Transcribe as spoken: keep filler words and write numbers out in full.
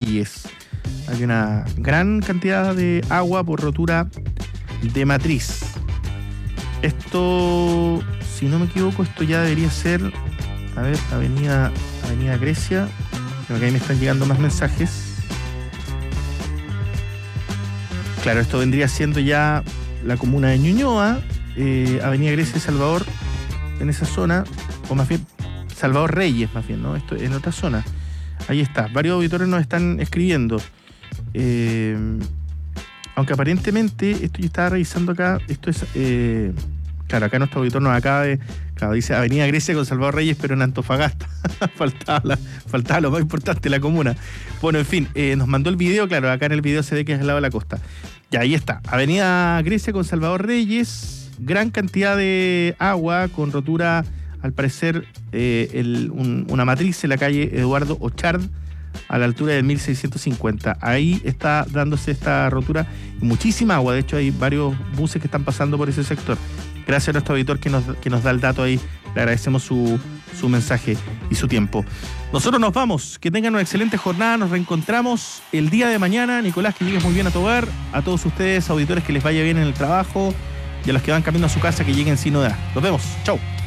Reyes. Hay una gran cantidad de agua por rotura de matriz. Esto, si no me equivoco, esto ya debería ser, a ver, Avenida, Avenida Grecia. Creo que ahí me están llegando más mensajes. Claro, esto vendría siendo ya la comuna de Ñuñoa, eh, Avenida Grecia y Salvador, en esa zona, o más bien Salvador Reyes, más bien, ¿no? Esto en otra zona. Ahí está. Varios auditores nos están escribiendo. Eh, aunque aparentemente, esto yo estaba revisando acá, esto es, eh, claro, acá nuestro auditor nos acaba de, claro, dice Avenida Grecia con Salvador Reyes, pero en Antofagasta. faltaba, la, faltaba lo más importante, la comuna. Bueno, en fin, eh, nos mandó el video, claro, acá en el video se ve que es al lado de la costa. Ya, ahí está. Avenida Grecia con Salvador Reyes, gran cantidad de agua con rotura, al parecer, eh, el, un, una matriz en la calle Eduardo Ochard, a la altura del mil seiscientos cincuenta. Ahí está dándose esta rotura. Muchísima agua, de hecho hay varios buses que están pasando por ese sector. Gracias a nuestro auditor que nos, que nos da el dato ahí. Le agradecemos su, su mensaje y su tiempo. Nosotros nos vamos. Que tengan una excelente jornada. Nos reencontramos el día de mañana. Nicolás, que llegues muy bien a tu hogar. A todos ustedes, auditores, que les vaya bien en el trabajo. Y a los que van camino a su casa, que lleguen sin novedad. Nos vemos. Chau.